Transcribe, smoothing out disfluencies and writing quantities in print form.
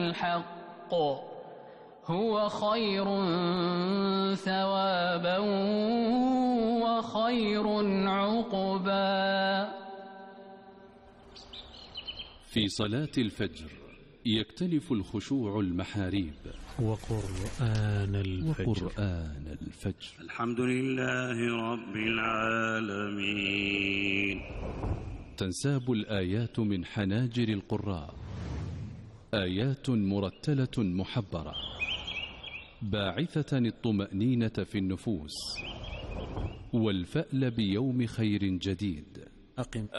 الحق هو خير ثوابا وخير عقبا. في صلاة الفجر يكتنف الخشوع المحاريب وقرآن الفجر. الحمد لله رب العالمين. تنساب الآيات من حناجر القراء، آيات مرتلة محبرة باعثة الطمأنينة في النفوس والفأل بيوم خير جديد.